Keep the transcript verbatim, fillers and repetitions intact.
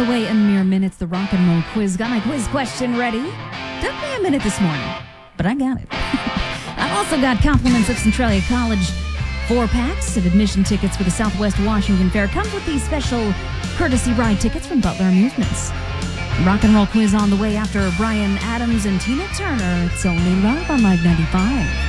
the way in mere minutes. The rock and roll quiz. Got my quiz question ready. Took me a minute this morning, but I got it. I've also got compliments of Centralia College. Four packs of admission tickets for the Southwest Washington Fair. Comes with these special courtesy ride tickets from Butler Amusements. Rock and roll quiz on the way after Bryan Adams and Tina Turner. It's only love on Live ninety-five.